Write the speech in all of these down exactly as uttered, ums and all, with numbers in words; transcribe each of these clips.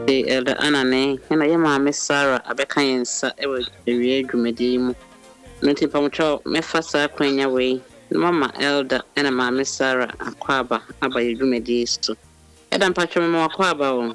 the elder Anane, and I am a Miss Sarah, a beckon, sir, ever the real Drumedium. Nothing Pamucho, me fasa quenya way. Mamma elder and a mamma Sarah, a quaba, about Drumedis too. Adam Patron more quaba.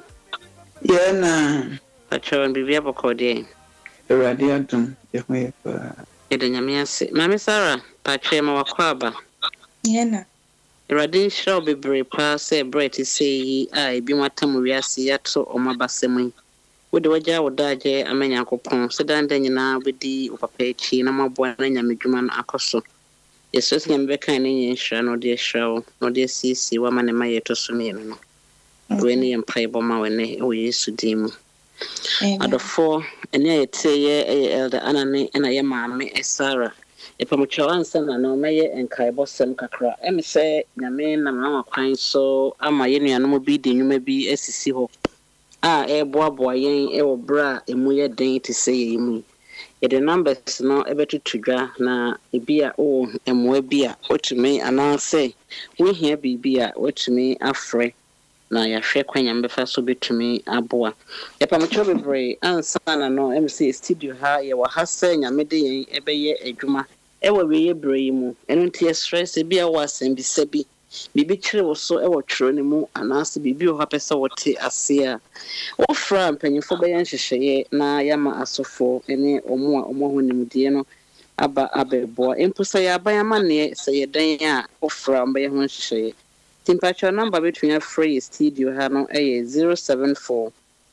Yana Patron be able to Radiatum, if we Edanyamiasi. Mammy Sarah, Patron more quaba. Yana. Radin shall be brave pa say bread to say I be what time we are see at so or my bassemy. Would the waja would die a man uncle pon, sit down then you now with the upapechi, no more boy and yamijuman acoso. Yes, just can be kind in shan or dear show, no dear see see woman and my to sumino. When you pay bomber when we used to dim. At the four, and yea, say a elder Anani and I am mammy, a Sarah. If I'm a child, and no mayor and Kaibo Sam Kakra, and say, Yaman, and Mamma crying so, am I any animal beating you may be S C ho. Ah, eh, boy, boy, eh, or bra, and we are dang to say me. It the numbers no able to trigger na a beer oh, and more beer, what to me, and I'll say, we here be beer, what to me, afraid. Na ya hwe kwanya mbefa so betumi aboa e pa mcho bebre ansa na no M C studio ha ye wa hasa nyamede yen ebeye adwuma e wa we ye bre mu eno ntie stress bi a wasem bi sabi bibi kire wo so e wo twero ne mu anase bibi o ha pesa wote ase a wo fra mpanyifo be yan hyehyeye na yama asofo ene omo a omo ho nimdie no aba abebo empusa ya abayama ne se ye dan a wo fra mbe ho hyehyeye. Temperature number between a free studio hano a zero seven four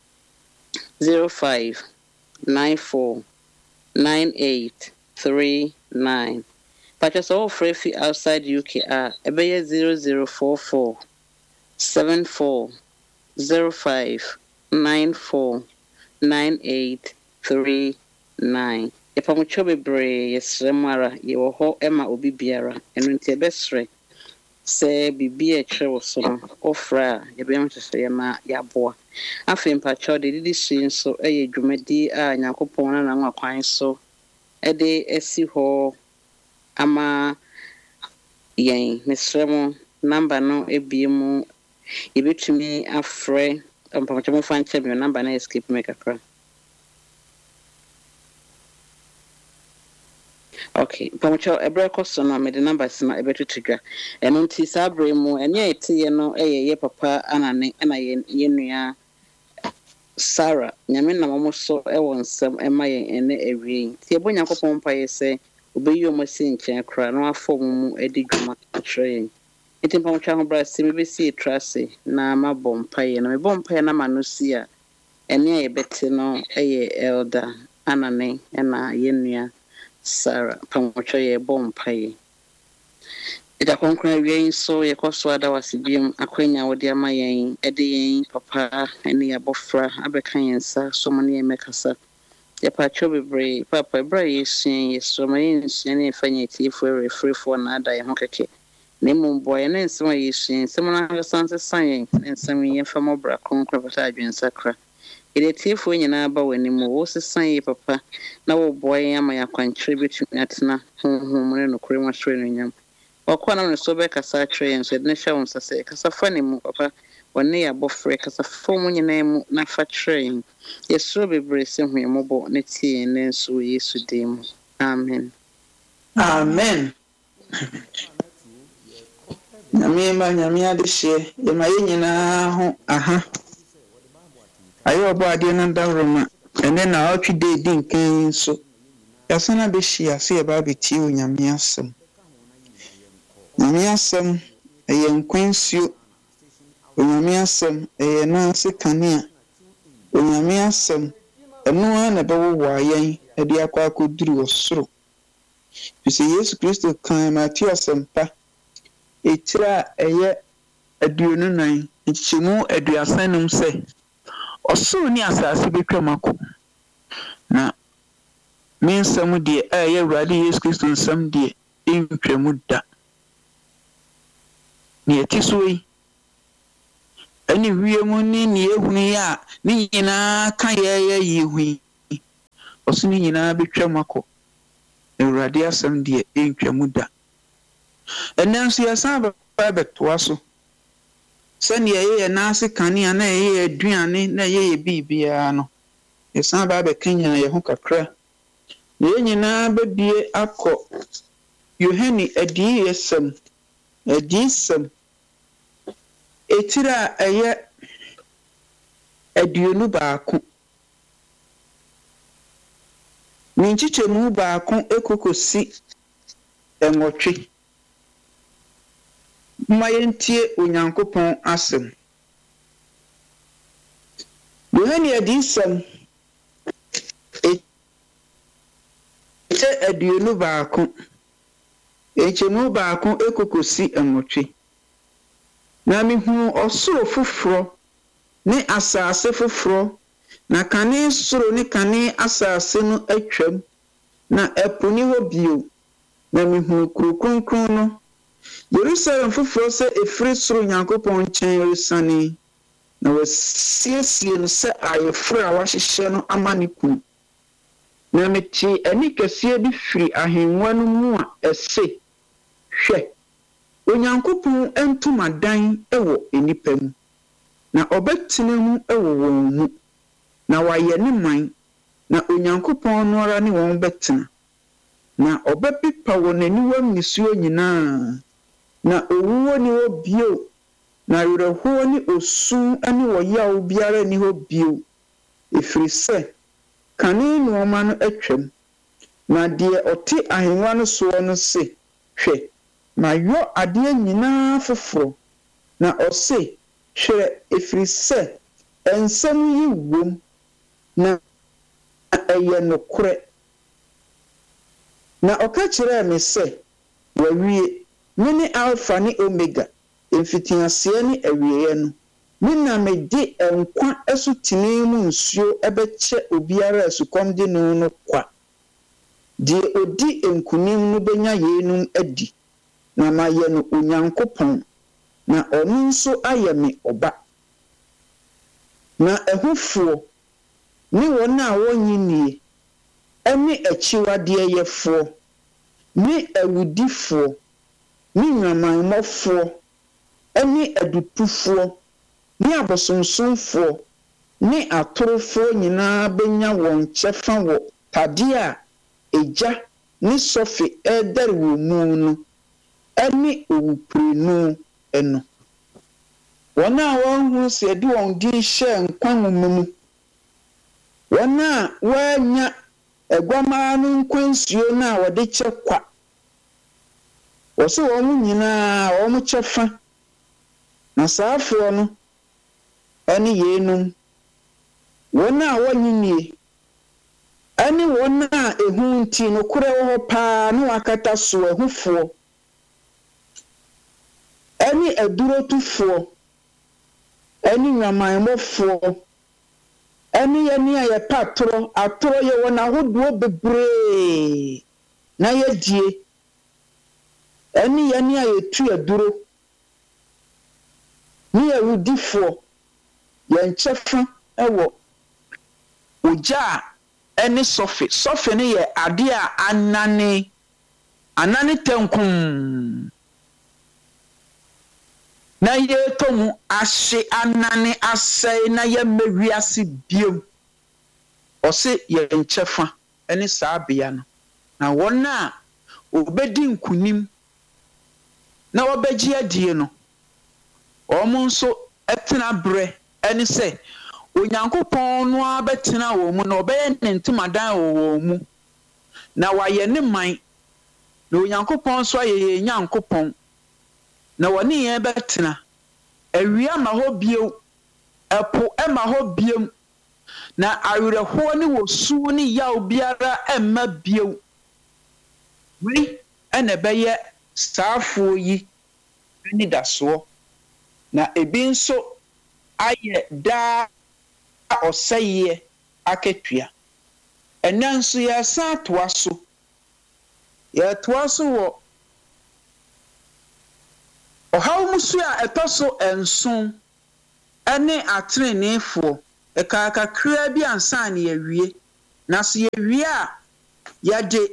zero five nine four nine eight three nine. Patches all free outside U K are a zero zero four four seven four zero five nine four nine eight three nine. If I'm a chubby bray, yes, Remara, you will hold Emma Obi Biara and into best rate. Say bibi e kire wo so no ofra ye be mto so ye ma ya boa afem pa cho de didi sin so eye dwumadi a nyakopon na na kwan so e de esi ho ama yen mesremo number no e bi mu e betumi afre ampa mo fan che mi number na escape make akra. Okay, Pamucho, a break of son, I made the numbers in my better trigger. And on tis abremo, and yet, you know, a ye papa, and I, Yenia Sarah, Yamina almost so I want some, and my and a ring. Tiabunya Pompa say, obey your machine, cry, no form a digma train. It in Pamucho brass, maybe see Tracy, na my bomb pie, and my bomb pie, and a manusia, and ye better no a elder, Anane, and I, Yenia. Sarah, Pamucho ye bomb pie. It a concrete rain so ye coswada was a beam, a quenya or dear my yen, Eddie, papa, and the abofra, Abecan, sir, so many mecasa. Ye pachobi bray, papa bray, seeing ye so many, any fancy for a free for another hockey. Name boy, and then some ye seen, someone other sons of sign, and some ye from Obra, concrete and sacra. It is tif when you know about any more say, papa. Now, boy, am I a contributing at na home and cream was training him. Or quan on a sober cassa train said, Nesha say, Cassa funny, papa, when they are both freak as a form when your name not for train. Yes, so be bracing me mobile, netty, and then so ye to dim. Amen. Amen. Namima, Namia, the share, the Mayina, aha. Ayo body and Roma, and then I'll be dating so. Yasana be she, I see about it, you, Yamiasum. Yamiasum, a young queen's you, Yamiasum, a Nancy Cania, Yamiasum, a no one about why a dear could do so. You see, yes, Christo came at your sempa. A tra a year a duo it's more a duasanum say. Oso ni asase betwa mako na me nsam de aye awrade Yesu Kristo nsam de entwamu da ne etiso yi ani wiemu ni ne ehunu ya ni nyina ka ye ye yihu oso ni nyina betwa mako awrade asam de entwamu da enanso ya san ba betoa so sani ye na ase kanea na ye aduane na ye bibia no yesan ba be kenya ye ho kakra ye nyina bebie akọ Yohani adi yesem adi sem etira eye aduonu baako minchichemu baako ekokosi enwotwe mayentie onyankopon asem Yohani adi sem ete aduonu baako echemu baako ekokosi enwotwe na mihu osoro foforo ne asase foforo na kane soro ne kane asase no atwam na eponi ho bio na mihu kurukronkron no Jerusalem foforo se efiri soro Nyankopɔn nkyɛn resane na wasiesie no sɛ ayeforo a wahyehye no ama ne kunu na meti ani kɛseɛ bi firi ahengua no mu a ɛse hwɛ Onyankopɔn entomadan ɛwɔ enipa mu na ɔbɛtena mu ɛwɔ wɔn mu na wayɛ ne man na Onyankopɔn no ara ne wɔn bɛtena na ɔbɛpepa wɔn aniwa misuo nyinaa na owuo ni hɔ bio na werɛhoɔ ne osu ne wɔyaw biara ni hɔ bio efiri sɛ kane nneɛma no atwam na deɛ ɔte ahengua no soɔ no se hwɛ mayɔ adeɛ nyinaa foforo na ɔse hwɛ efiri sɛ ensɛm yi wom na ɛyɛ nokorɛ na ɔka kyerɛ me sɛ wawie mene alpha ne omega emfitiaseɛ ne awieɛ no mena mede nkwa asutene mu nsuo ɛbɛkyɛ obiara asukɔm de no no kwa deɛ odi nkunim no benya yenum adi na mayɛ no Onyankopɔn na ɔno nso ayɛ me ɔba na ɛhofoɔ ne wɔn a wɔnyinie ɛne akyiwadeɛ yɛfoɔ ne awudifoɔ ne nwamanmɔfoɔ ɛne adutufoɔ ne abosomsomfoɔ ne atorofoɔ nyinaa benya wɔn kyɛfa wɔ tadeɛ a egya ne sɔfe ɛdɛre wɔ mu no ɛne owuprenu ɛno wɔn a wɔn ho sɛ de wɔn din hyɛ nkwa nwoma mu wɔn a wɔanya ɛguamaa no nkwansuo no a wɔde kyɛ kwa wɔsɛ wɔn nyinaa wɔn kyɛfa na saafoɔ no ɛne yenum wɔn a wɔnyinie ɛne wɔn a ehu nti no korɛ wɔ hɔ paa no akata so ɛhofoɔ ɛne adurotufoɔ ɛne nwamanmɔfoɔ ɛne yɛne a yɛpa atoro atoro yɛ wɔn ahodoɔ bebree na yɛdie ɛne yɛne a yɛtu aduro ne awudifoɔ yɛn kyɛfa ɛwɔ ogya a ɛne sɔfe sɔfe ne yɛ ade a anane anane tenkum na yɛtɔ mu ahye anane asɛe na yɛmmɛwi ase biom ɔse yɛn kyɛfa ɛne saa bea no na wɔn a obedi nkunim na wɔbɛgye adie no wɔn nso ɛtena brɛ ɛne sɛ Onyankopɔn no abɛtena wɔn mu na ɔbɛyɛ ne ntomadan wɔ wɔn mu na wayɛ ne man na Onyankopɔn nso ayɛ yɛn Nyankopɔn na wɔne yɛn bɛtena awia ma hɔ bio ɛpo ɛma hɔ bio na awerɛhoɔ ne wɔsu ne yaw biara ɛmma bio wei ɛna ɛbɛyɛ saafoɔ yi ne dasoɔ na ebi nso ayɛ daa ɔsɛeɛ akatua ɛnɛ nso yɛsan toa so yɛtoa so wɔ ɔhaw musu a ɛtɔ so enson ɛne atrenefoɔ ɛkaakakraa bi ansa ne yɛwie na so yɛwie a yɛde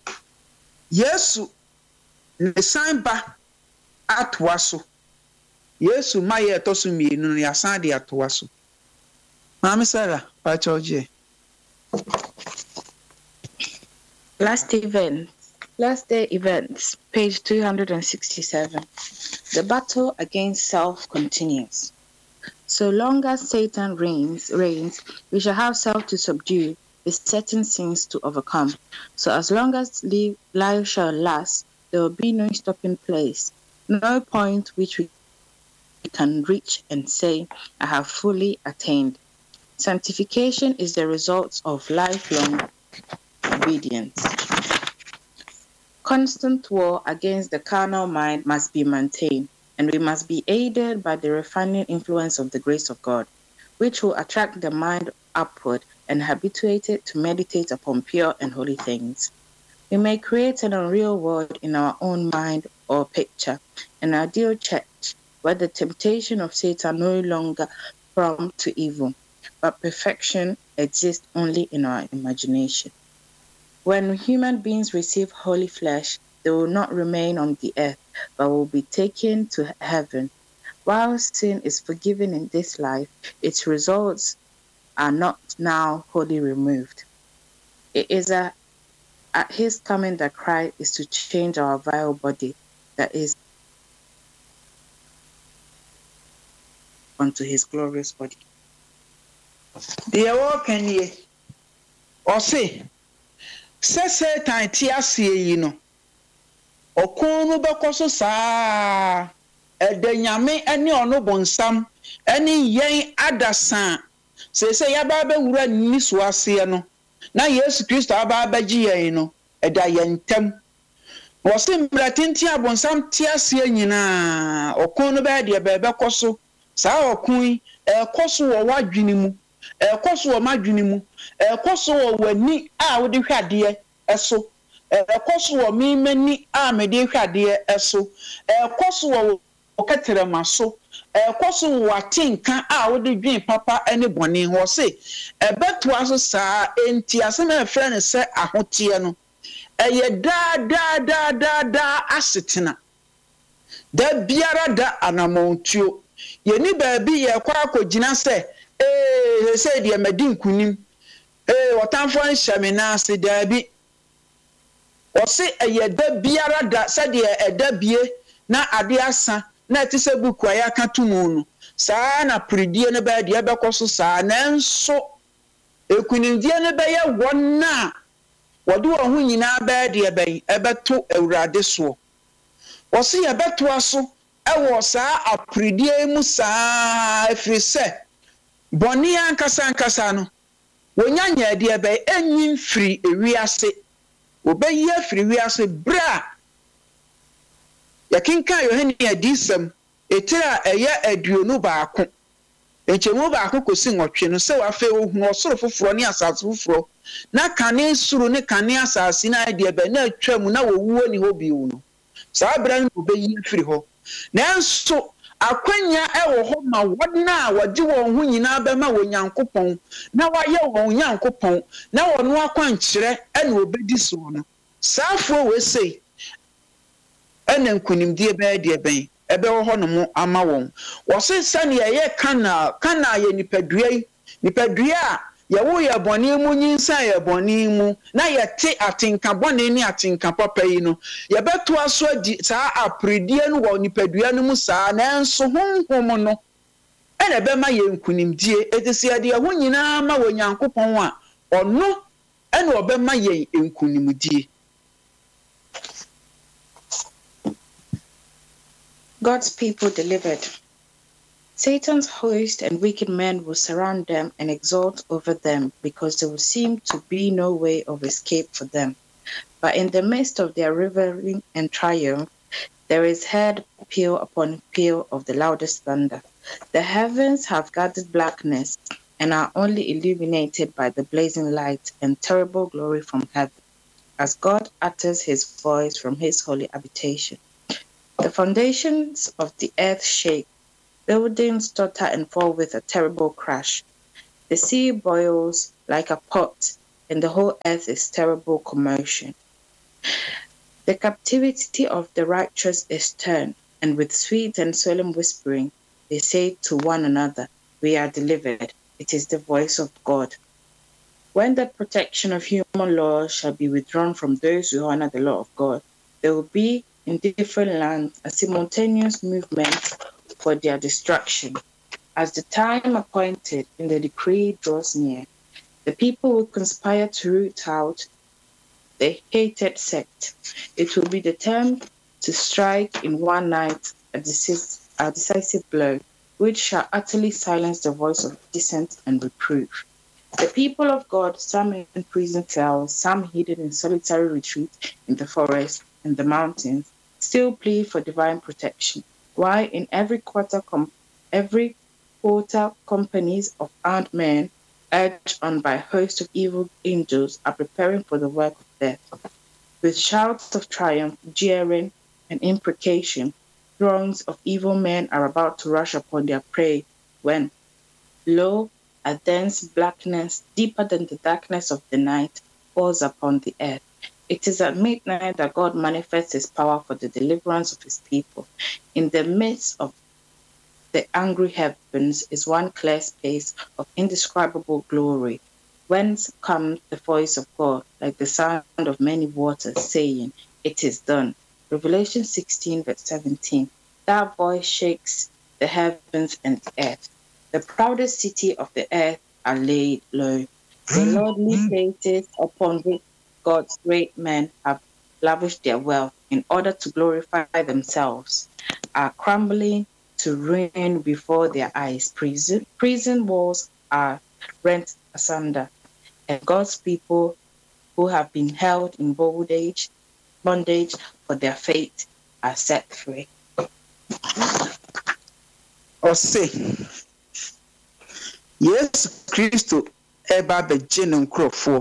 Yesu ne san ba atoa so Yesu ma ye to so mienu no yasan de atoa so. Mami Sarah, pa choje. Last event, last day events, page two hundred sixty-seven. The battle against self continues. So long as Satan reigns, reigns, we shall have self to subdue, besetting sins to overcome. So as long as life shall last, there will be no stopping place, no point which we can reach and say, I have fully attained. Sanctification is the result of lifelong obedience. Constant war against the carnal mind must be maintained, and we must be aided by the refining influence of the grace of God, which will attract the mind upward and habituate it to meditate upon pure and holy things. We may create an unreal world in our own mind or picture, an ideal church where the temptation of Satan no longer prompt to evil, but perfection exists only in our imagination. When human beings receive holy flesh, they will not remain on the earth, but will be taken to heaven. While sin is forgiven in this life, its results are not now wholly removed. It is a, at his coming that Christ is to change our vile body, that is, unto his glorious body. Dear walking ye, or say, sɛ Satan te aseɛ yi no ɔko no bɛkɔ so saa ɛda nyame ne ɔno bonsam ne yɛn adasa sɛ sɛ yɛaba bɛwura ni so aseɛ no na Yesu Kristo aba bɛgye yɛn no ɛda yɛn ntam wɔse mbra tenten abonsam te aseɛ nyinaa ɔko no bɛyɛ deɛ bɛbɛkɔ so saa ɔko yi ɛkɔ so wɔ wadwene mu ɛkɔ so wɔ madwene mu ɛkɔ so wɔ w'ani a wode hwɛ adeɛ ɛso ɛkɔ so wɔ memani a mede hwɛ adeɛ ɛso ɛkɔ so wɔ ɔkɛtrɛma so ɛkɔ so wɔ atenka a wode dwen papa ne bɔne wɔ se ɛbɛtoa so saa enti asɛm a ɛfrɛ ne sɛ ahoteɛ no ɛyɛ daa daa daa daa daa asetena da biara da anamontuo yɛni baabi yɛkɔ akɔgyina sɛ ee sɛ deɛ madi nkunim ee wɔtamfo nhyɛ me naase daabi wɔse ɛyɛ da biara da sɛdeɛ ɛda bie na ade asa na ɛte sɛ buku a yɛaka to mu no saa na peredie no bɛyɛ deɛ ɛbɛkɔ so saa nanso ekunimdie no bɛyɛ wɔn a wɔde wɔn ho nyinaa bɛyɛ deɛ bɛyi ɛbɛto awurade soɔ wɔse yɛbɛtoa so ɛwɔ saa aperedie mu saa ɛfiri sɛ bɔne ankasa ankasa no wonya nya deɛ bɛyɛ enyi mfiri ewiase obɛyi afiri wiase bra yɛkenka Yohane adisɛm etire a ɛyɛ aduonu baako enkyɛmu baako kosi nwɔtwe no sɛ wafe ohunu ɔsoro foforɔ ne asase foforɔ na kane soro ne kane asase na deɛ bɛ na atwa mu na wɔwuo ne hɔ bio no saa bra no obɛyi afiri hɔ nanso akwanya ɛwɔ hɔ ma wɔn a wɔgye wɔn ho nyinaa bɛma wɔ Nyankopɔn na wɔayɛ wɔn Nyankopɔn na wɔn akwankyerɛ ɛna obɛdi so no saafoɔ wɛsɛ ɛna nkunimdie bɛyɛ deɛ bɛn ɛbɛwɔ hɔ no mo ama wɔn wɔse sɛnea ɛyɛ kana kana yɛ nipadua yi nipadua a yɛwo yɛ bɔne mu nyinsa yɛ bɔne mu na yɛte atenka bɔne ne atenka papa yi no yɛbɛtoa so adi saa aperedie no wɔ nipadua no mu saa nanso honhom no ɛna ɛbɛma yɛ nkunimdie ɛte sɛ yɛde ɛho nyinaa ma wɔ Nyankopɔn a ɔno ɛna ɔbɛma yɛ nkunimdie. God's people delivered. Satan's host and wicked men will surround them and exult over them because there will seem to be no way of escape for them. But in the midst of their revelry and triumph, there is heard peal upon peal of the loudest thunder. The heavens have gathered blackness and are only illuminated by the blazing light and terrible glory from heaven, as God utters his voice from his holy habitation. The foundations of the earth shake, buildings totter and fall with a terrible crash. The sea boils like a pot, and the whole earth is terrible commotion. The captivity of the righteous is turned, and with sweet and solemn whispering, they say to one another, "We are delivered. It is the voice of God." When the protection of human laws shall be withdrawn from those who honor the law of God, there will be in different lands a simultaneous movement for their destruction. As the time appointed in the decree draws near, the people will conspire to root out the hated sect. It will be determined to strike in one night a, decis- a decisive blow, which shall utterly silence the voice of dissent and reproof. The people of God, some in prison cells, some hidden in solitary retreat in the forest and the mountains, still plead for divine protection, while in every quarter, com- every quarter companies of armed men, urged on by hosts of evil angels, are preparing for the work of death. With shouts of triumph, jeering, and imprecation, throngs of evil men are about to rush upon their prey when, lo, a dense blackness, deeper than the darkness of the night, falls upon the earth. It is at midnight that God manifests his power for the deliverance of his people. In the midst of the angry heavens is one clear space of indescribable glory, whence comes the voice of God, like the sound of many waters, saying, "It is done." Revelation sixteen, verse seventeen. That voice shakes the heavens and the earth. The proudest city of the earth are laid low. The lordly places upon which God's great men have lavished their wealth in order to glorify themselves are crumbling to ruin before their eyes. Prison, prison walls are rent asunder, and God's people who have been held in bondage, bondage for their faith are set free. Ose Yes Christo eba begye ne nkrofo.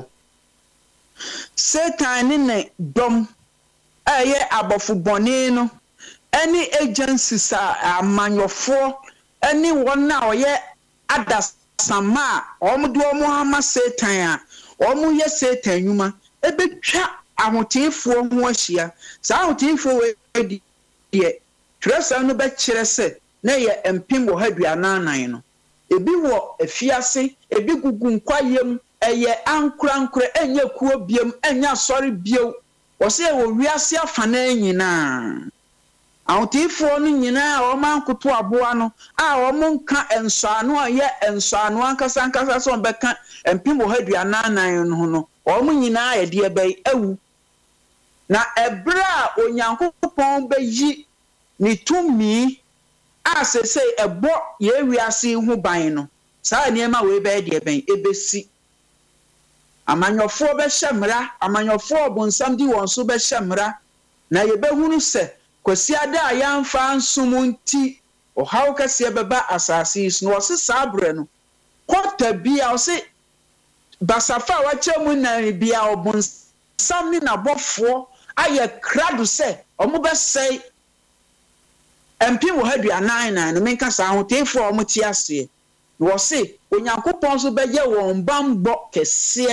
Satan ne ne dom aye abofo bone no any agencies a amanyofo any one na oye adasama omudo omo ama Satan a omo ye Satan nyuma ebetwa ahotinfo ho ahia sa ahotinfo we die tresa no be kire se na ye empim wo haduanan no ebi wo afiase ebi gugu nkwayem eye ankura ankura enye kuo biem enya sori bio wo se wo wiase afana nyina awtifo no nyina o mankoto aboa no a o monka ensoano aye ensoano ankasa ankasa so beka empim wo haduanan no no o mo nyina ye de bai awu na ebra onyankopon bayi ni tumi asese ebo ye wiase hu ban no saa niema we be de ben ebesi amanyofo be hyemra amanyofo obonsam di won so be hyemra na ye behunu se kwasi ada ayamfa nsumunti o haw kase beba asase no wose sabre no kota bia o se basafa wa chemu na bia obonsam ni na bofo aye krado se omo be sei empi wo haduanan na no menka sa ahotefo o moti ase wo se onyankopon so beje won bambo kese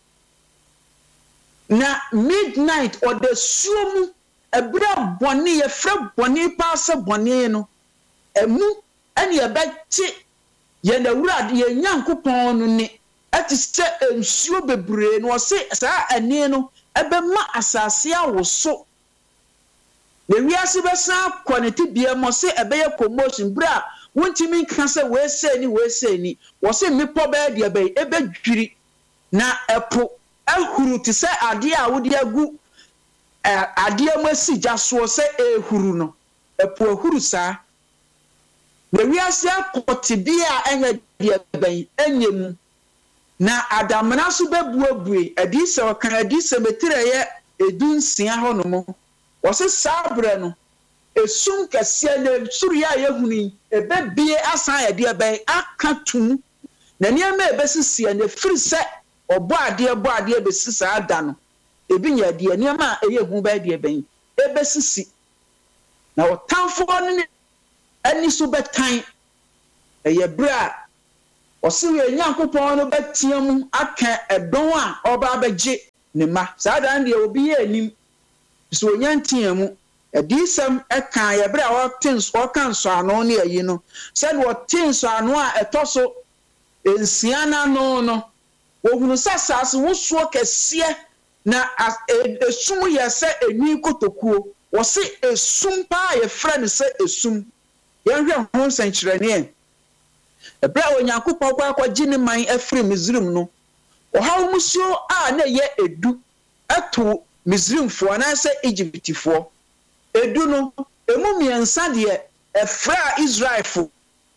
na midnight or the sumu ebra boni ye fra boni paase boni no emu ene ye beti ye na wurade ye nyankopon no ni ati se ensuo bebre no wo se sa ane no ebema asase awoso the wiase besa kwaneti bia mo se ebeye commotion bra wontimi nka se we se ni we se ni wo se mepo ba dia be ebedwiri na epo ehuru ti se ade a wodi agu ade amasi jaso se ehuru no epo ehuru sa the wiase akoti bia enya dia ben enyem na adamna so bebuabue adi se okan adi se metireye edunsia ho no mo wose sabre no esum kase na suriya yehuni ebebie asan ade ben akatum na niam ebesisi na firi se obo ade obo ade ebesisi ada no ebi nya ade niam a eyehu ba ade ben ebesisi na otamfo no ani so betan eye bra wose we nyankopon no betiam aka edon a oba abegye ne ma saa dan de obi ye anim so nyantiamu adisam eka ye bra wa tins wa kan so ano ne ayi no said what tins ano a etoso ensiana no no wohunu sasase wosuo kese na esum ye se enwi kotokuo wo se esum pa ye frɛ ne se esum ye hwɛ ho nsankyerɛne ebra onyankopɔn kwa kwa gine man afiri Misrim no ohaw musio a na ye edu ato Misrimfo na se Egyptifo edu no emu miensa de efra Israelfo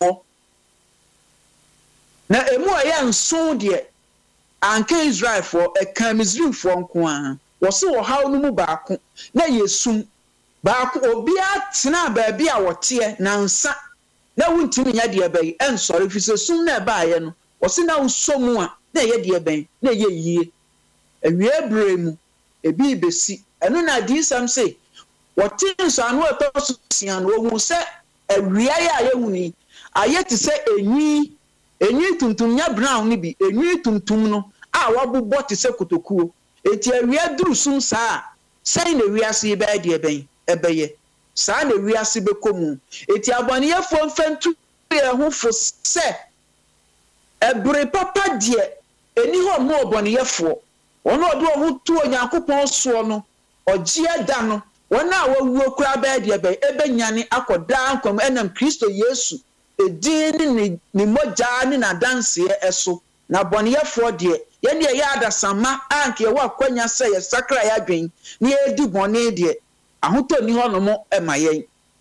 na emu aye nso de anka Israelfo eka Misrimfo nko a wo se ohaw no mu baako na yesum baako obi atena baabi a wote na nsa na wuntimi nya de bayi ensore fi se sum na baaye no wo se na usomu a na ye de bayi na ye yie awie bremu ebi besi eno na di sam say wote nso anu etoso sian wo hu se awia ya ye huni aye te se enyi enyi tuntum nya brown ni bi enyi tuntum no a wabobɔ te se kotokuo eti awia duru sum saa sai na wiase be de ben ebeye saa na wiase be komu eti abone ye fo mfantu ye ho fo se ebre papa de eni ho mo obone ye fo ono odo ho tu onyankopɔn so no ogie da no wona awuo kura be de be ebenyane akoda ankom enam Kristo Yesu edin ni ni moja ni na danse eso na bone ye fo de ye ne ye adasama anke ye wa kwanya se ye sakra ya dwen ni edi bone de ahoto ni ho no mo emayen.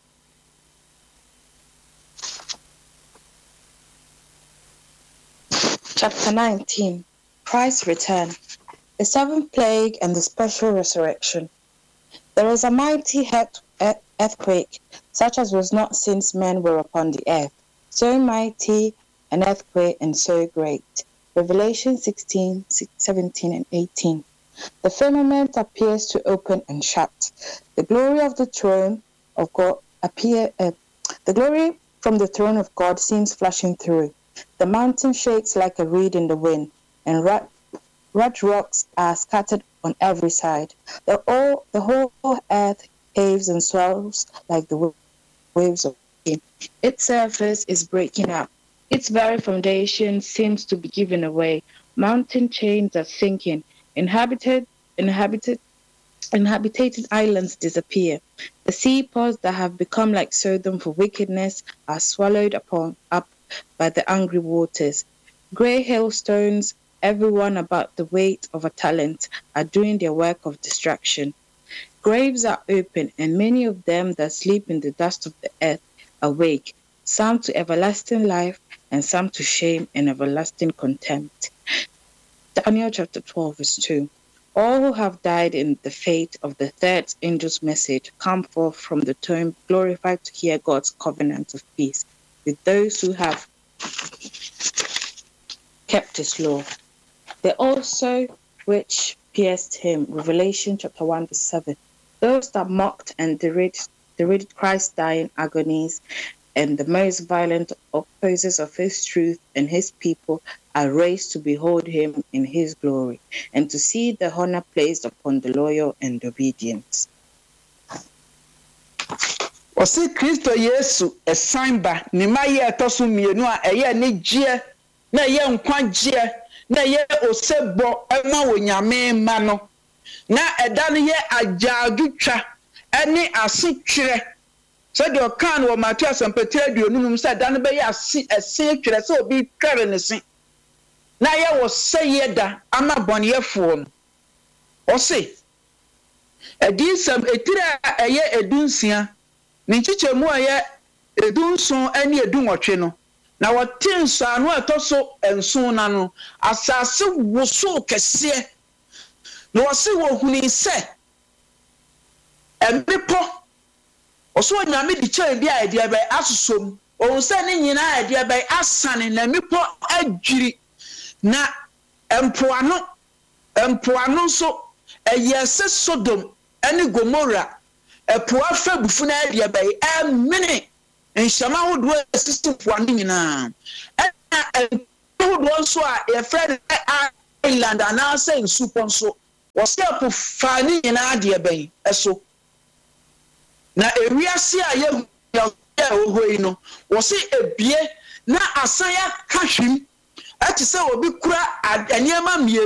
Chapter nineteen. Christ's return. The seventh plague and the special resurrection. There was a mighty earthquake, such as was not since men were upon the earth. So mighty an earthquake and so great. Revelation sixteen, seventeen and eighteen. The firmament appears to open and shut. The glory of the throne of God appear. Uh, the glory from the throne of God seems flashing through. The mountain shakes like a reed in the wind, and red, red rocks are scattered on every side. The, all, the whole earth heaves and swells like the waves of the sea. Its surface is breaking up. Its very foundation seems to be given away. Mountain chains are sinking. Inhabited, inhabited, inhabited islands disappear. The seaports that have become like Sodom for wickedness are swallowed upon up by the angry waters. Grey hailstones, everyone about the weight of a talent, are doing their work of destruction. Graves are open, and many of them that sleep in the dust of the earth awake, some to everlasting life, and some to shame and everlasting contempt. Daniel chapter twelve, verse two. All who have died in the fate of the third angel's message come forth from the tomb, glorified to hear God's covenant of peace with those who have kept his law. They also which pierced him. Revelation chapter one, verse seven. Those that mocked and derided, derided Christ's dying agonies, and the most violent opposers of his truth and his people are raised to behold him in his glory, and to see the honor placed upon the loyal and obedient. Osi Kristo Yesu esan ba ni ma ye etoso mienu a eye ne gie na ye nkwagie na ye osebo ema wonyame ma no na eda no ye ajaadutwa ene asetwere so de okan wo Matthew asampetre aduonum se eda no be ye ase ese twere se obi twere ne se na ye wo seye da ama boneyefo no osi edisam etire eye edunsia ni chichemu aye edunson ani edunwotwe no na wotinso anu etoso enson na no asase woso kese no wose wo huni se embepo oso nyame di che bia ede ebe asusom o se ni nyina ede ebe asane na mepo adwiri na empoano empoano so eyese Sodom ani Gomorrah epoa fa bufu na ade ebe emene enshama hodo system for nyina na hodo so a e friend island ana say nsupo so wose apo fa nyina ade ebe eso na ewiase a ye ya ohoyi no wo se ebie na asan ya kahwim ati se obi kura aniema mie